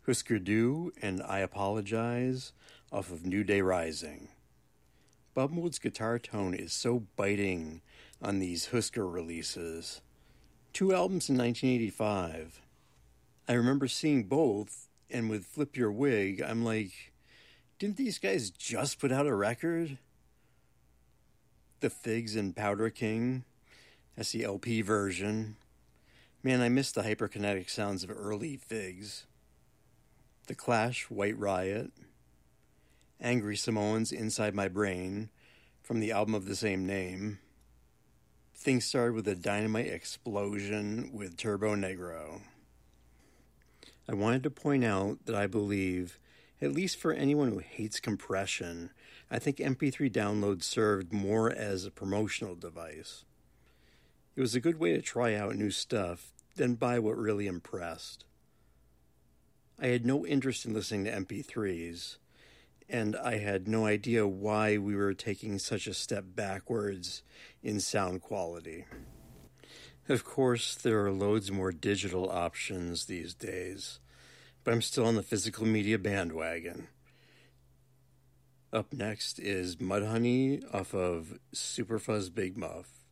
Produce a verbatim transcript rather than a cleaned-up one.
Husker Du and I Apologize off of New Day Rising. Bob Mould's guitar tone is so biting on these Husker releases. Two albums in nineteen eighty-five. I remember seeing both, and with Flip Your Wig, I'm like, didn't these guys just put out a record? The Figs and Powder King, that's the L P version. Man, I miss the hyperkinetic sounds of early Figs. The Clash, White Riot. Angry Samoans, Inside My Brain, from the album of the same name. Things started with a dynamite explosion with Turbo Negro. I wanted to point out that I believe, at least for anyone who hates compression, I think M P three download served more as a promotional device. It was a good way to try out new stuff, then buy what really impressed. I had no interest in listening to M P threes, and I had no idea why we were taking such a step backwards in sound quality. Of course, there are loads more digital options these days, but I'm still on the physical media bandwagon. Up next is Mudhoney off of Superfuzz Big Muff.